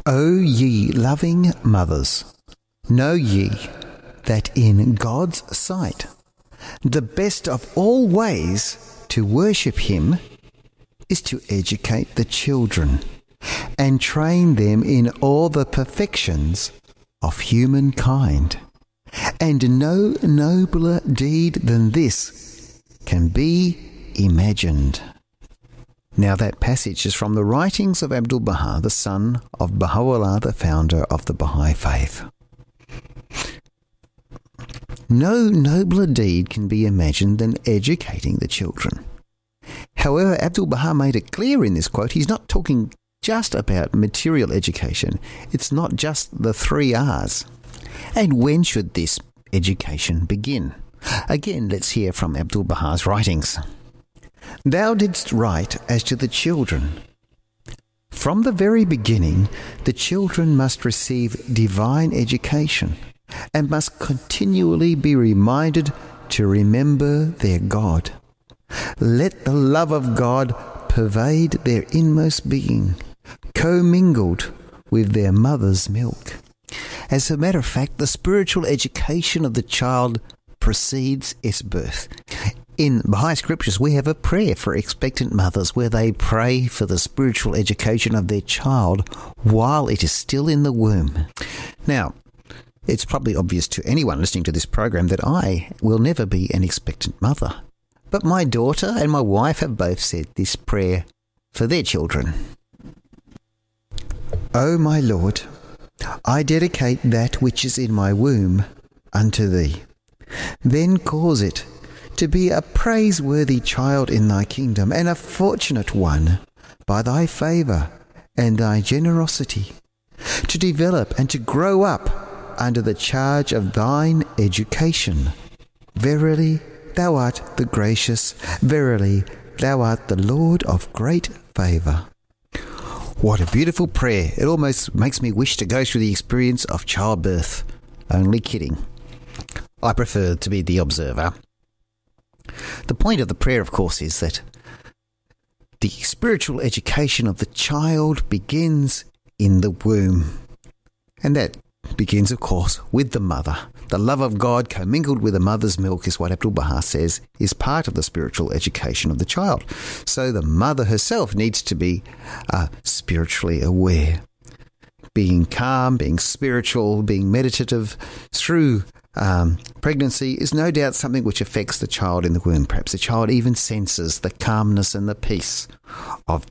O ye loving mothers, know ye that in God's sight the best of all ways to worship him is to educate the children and train them in all the perfections of humankind. And no nobler deed than this can be imagined. Now that passage is from the writings of Abdu'l-Baha, the son of Baha'u'llah, the founder of the Baha'i faith. No nobler deed can be imagined than educating the children. However, Abdu'l-Baha made it clear in this quote, he's not talking just about material education. It's not just the 3 R's. And when should this education begin? Again, let's hear from Abdu'l-Baha's writings. Thou didst write as to the children. From the very beginning, the children must receive divine education and must continually be reminded to remember their God. Let the love of God pervade their inmost being, commingled with their mother's milk. As a matter of fact, the spiritual education of the child precedes its birth. In Baha'i scriptures, we have a prayer for expectant mothers where they pray for the spiritual education of their child while it is still in the womb. Now, it's probably obvious to anyone listening to this program that I will never be an expectant mother. But my daughter and my wife have both said this prayer for their children. O my Lord, I dedicate that which is in my womb unto thee. Then cause it to be a praiseworthy child in thy kingdom, and a fortunate one by thy favour and thy generosity, to develop and to grow up under the charge of thine education. Verily, thou art the gracious. Verily, thou art the Lord of great favour. What a beautiful prayer. It almost makes me wish to go through the experience of childbirth. Only kidding. I prefer to be the observer. The point of the prayer, of course, is that the spiritual education of the child begins in the womb. And that begins, of course, with the mother. The love of God commingled with a mother's milk is what Abdu'l-Baha says is part of the spiritual education of the child. So the mother herself needs to be spiritually aware. Being calm, being spiritual, being meditative through pregnancy is no doubt something which affects the child in the womb. Perhaps the child even senses the calmness and the peace of